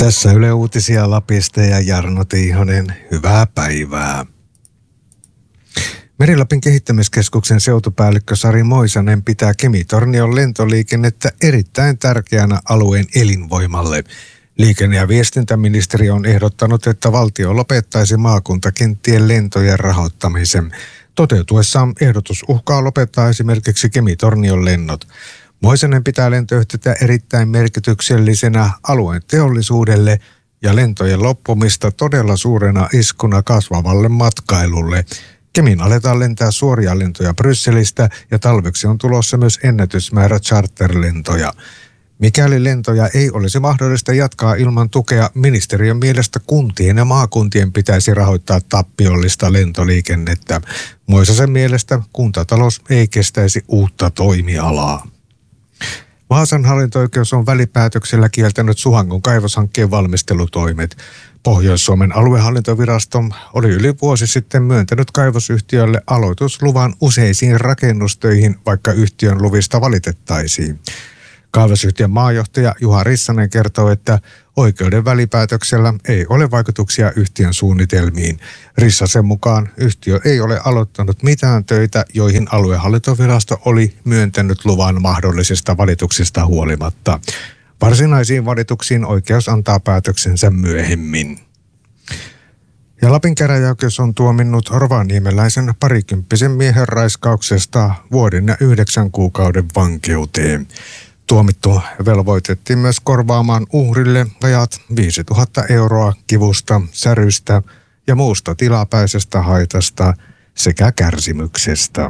Tässä Yle Uutisia Lapista ja Jarno Tiihonen, hyvää päivää. Meri-Lapin kehittämiskeskuksen seutupäällikkö Sari Moisanen pitää Kemi-Tornion lentoliikennettä erittäin tärkeänä alueen elinvoimalle. Liikenne- ja viestintäministeriö on ehdottanut, että valtio lopettaisi maakuntakenttien lentojen rahoittamisen. Toteutuessaan ehdotus uhkaa lopettaa esimerkiksi Kemi-Tornion lennot. Moisanen pitää lentoyhtiötä erittäin merkityksellisenä alueen teollisuudelle ja lentojen loppumista todella suurena iskuna kasvavalle matkailulle. Kemin aletaan lentää suoria lentoja Brysselistä ja talveksi on tulossa myös ennätysmäärä charterlentoja. Mikäli lentoja ei olisi mahdollista jatkaa ilman tukea, ministeriön mielestä kuntien ja maakuntien pitäisi rahoittaa tappiollista lentoliikennettä. Moisasen mielestä kuntatalous ei kestäisi uutta toimialaa. Vaasan hallinto-oikeus on välipäätöksellä kieltänyt Suhangon kaivoshankkeen valmistelutoimet. Pohjois-Suomen aluehallintovirasto oli yli vuosi sitten myöntänyt kaivosyhtiölle aloitusluvan useisiin rakennustöihin, vaikka yhtiön luvista valitettaisiin. Kaivosyhtiön maajohtaja Juha Rissanen kertoo, että oikeuden välipäätöksellä ei ole vaikutuksia yhtiön suunnitelmiin. Rissasen mukaan yhtiö ei ole aloittanut mitään töitä, joihin aluehallintovirasto oli myöntänyt luvan mahdollisista valituksista huolimatta. Varsinaisiin valituksiin oikeus antaa päätöksensä myöhemmin. Ja Lapin käräjäoikeus on tuominnut rovaniemeläisen parikymppisen miehen raiskauksesta vuoden ja 9 kuukauden vankeuteen. Tuomittu velvoitettiin myös korvaamaan uhrille vajat 5 000 euroa kivusta, särystä ja muusta tilapäisestä haitasta sekä kärsimyksestä.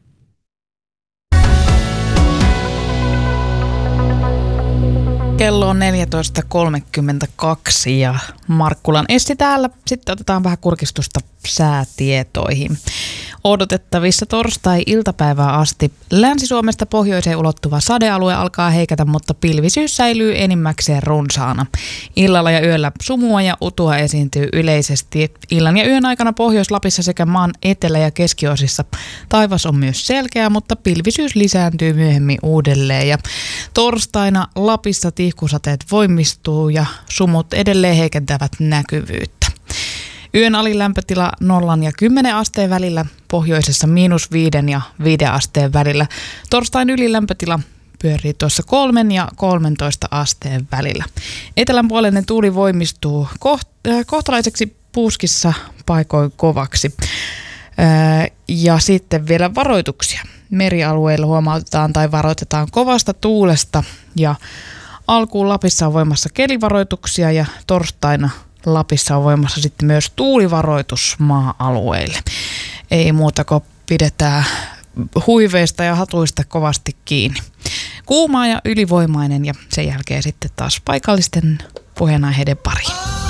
Kello on 14.32 ja Markkulan Essi täällä. Sitten otetaan vähän kurkistusta säätietoihin. Odotettavissa torstai-iltapäivää asti Länsi-Suomesta pohjoiseen ulottuva sadealue alkaa heikätä, mutta pilvisyys säilyy enimmäkseen runsaana. Illalla ja yöllä sumua ja utua esiintyy yleisesti. Illan ja yön aikana Pohjois-Lapissa sekä maan etelä- ja keskiosissa taivas on myös selkeä, mutta pilvisyys lisääntyy myöhemmin uudelleen. Ja torstaina Lapissa tihkusateet voimistuu ja sumut edelleen heikentävät näkyvyyttä. Yön alilämpötila 0 ja 10 asteen välillä, pohjoisessa -5 ja 5 asteen välillä. Torstain ylilämpötila pyörii tuossa 3 ja 13 asteen välillä. Etelänpuoleinen tuuli voimistuu kohtalaiseksi puuskissa paikoin kovaksi. Ja sitten vielä varoituksia. Merialueilla huomautetaan tai varoitetaan kovasta tuulesta ja alkuun Lapissa on voimassa kelivaroituksia ja torstaina Lapissa on voimassa sitten myös tuulivaroitus maa-alueille. Ei muuta kuin pidetään huiveista ja hatuista kovasti kiinni. Kuumaa ja ylivoimainen ja sen jälkeen sitten taas paikallisten puheenaiheiden pariin.